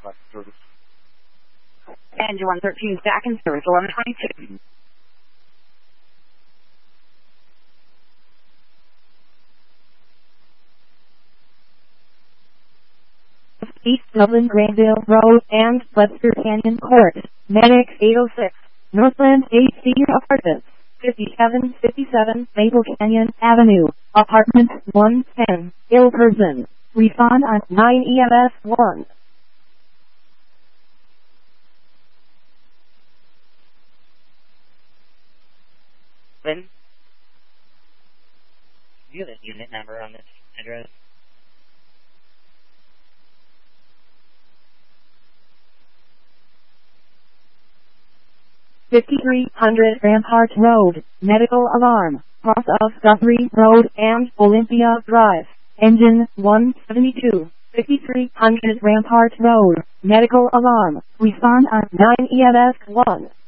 Engine 113 back in service 1122. East Dublin Grandville Road and Webster Canyon Court. Medic 806. Northland AC Apartments. 5757 Maple Canyon Avenue. Apartment 110. Ill person. Refund on 9 EMS 1. Lynn? Do you have a unit number on this address? $5,300 Rampart Road, medical alarm, cross of Guthrie Road and Olympia Drive, engine 172, 5,300 Rampart Road, medical alarm, respond on 9 EMS 1.